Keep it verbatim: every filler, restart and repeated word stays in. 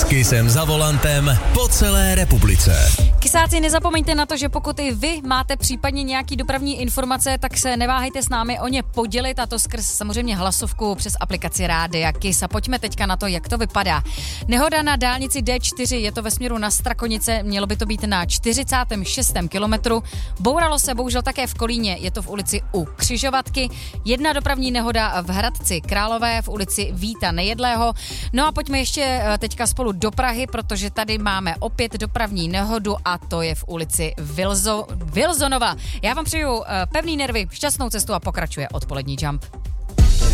S Kissem za volantem po celé republice. Kysáci, nezapomeňte na to, že pokud i vy máte případně nějaký dopravní informace, tak se neváhejte s námi o ně podělit, a to skrz samozřejmě hlasovku přes aplikaci Rádia Kiss. A pojďme teďka na to, jak to vypadá. Nehoda na dálnici D čtyři, je to ve směru na Strakonice, mělo by to být na čtyřicátém šestém kilometru. Bouralo se bohužel také v Kolíně, je to v ulici U Křižovatky. Jedna dopravní nehoda v Hradci Králové v ulici Víta Nejedlého. No a pojďme ještě teďka spolu do Prahy, protože tady máme opět dopravní nehodu a to je v ulici Vilzo, Vilzonova. Já vám přeju pevný nervy, šťastnou cestu a pokračuje odpolední Jump.